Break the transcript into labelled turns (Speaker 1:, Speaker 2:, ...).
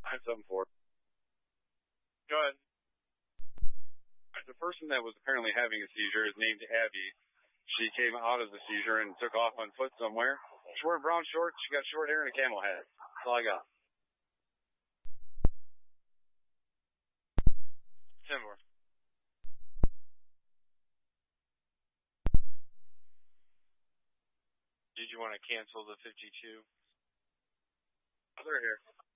Speaker 1: 974.
Speaker 2: Go ahead.
Speaker 1: The person that was apparently having a seizure is named Abby. She came out of the seizure and took off on foot somewhere. She's wearing brown shorts. She got short hair and a camel hat. That's all I got.
Speaker 2: 10 more. Did you want to cancel the 52?
Speaker 1: They're here.